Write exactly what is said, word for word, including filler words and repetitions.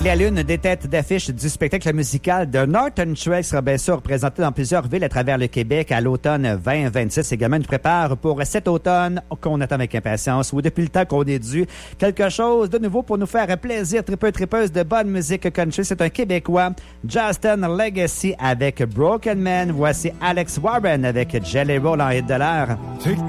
La l'une des têtes d'affiche du spectacle musical de Northern Trail sera bien sûr représentée dans plusieurs villes à travers le Québec à l'automne vingt vingt-six. Également, nous prépare pour cet automne qu'on attend avec impatience ou depuis le temps qu'on est dû quelque chose de nouveau pour nous faire plaisir. Tripeux, tripeuse de bonne musique country. C'est un Québécois, Justin Legacy avec Broken Man. Voici Alex Warren avec Jelly Roll en hit de l'air.